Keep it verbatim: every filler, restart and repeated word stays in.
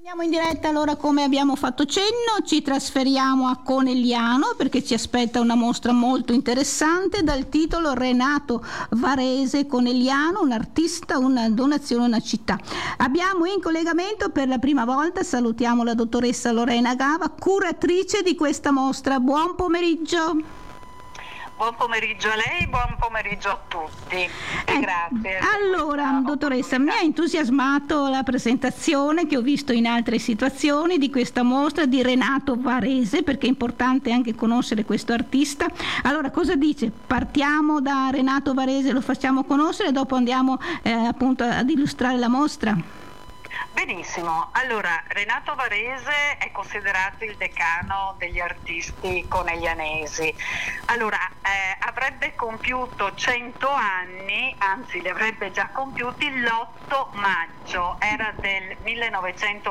Siamo in diretta, allora, come abbiamo fatto cenno, ci trasferiamo a Conegliano perché ci aspetta una mostra molto interessante dal titolo Renato Varese, Conegliano, un artista, una donazione, una città. Abbiamo in collegamento per la prima volta, salutiamo la dottoressa Lorena Gava, curatrice di questa mostra. Buon pomeriggio. Buon pomeriggio a lei, buon pomeriggio a tutti e eh, grazie. Allora, dottoressa, mi ha entusiasmato la presentazione che ho visto in altre situazioni di questa mostra di Renato Varese, perché è importante anche conoscere questo artista. Allora, cosa dice? Partiamo da Renato Varese, lo facciamo conoscere e dopo andiamo eh, appunto ad illustrare la mostra? Benissimo, allora Renato Varese è considerato il decano degli artisti coneglianesi. Allora eh, avrebbe compiuto cento anni, anzi li avrebbe già compiuti l'otto maggio, era del millenovecento